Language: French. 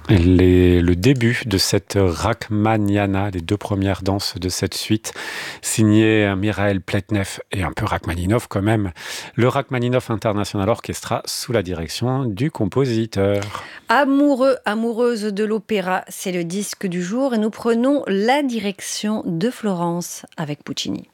Le début de cette Rachmaninoff, les deux premières danses de cette suite, signées Mikhail Pletnev et un peu Rachmaninoff quand même, le Rachmaninoff International Orchestra sous la direction du compositeur. Amoureux, amoureuse de l'opéra, c'est le disque du jour et nous prenons la direction de Florence avec Puccini.